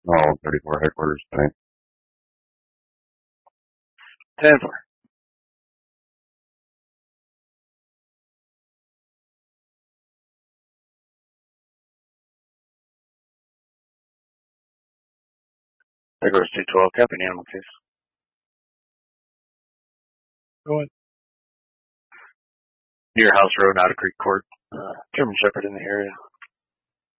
No, 34 headquarters tonight. 10-4. There goes 212, copy an animal case. Go ahead. Near House Road, Otter Creek Court. German Shepherd in the area.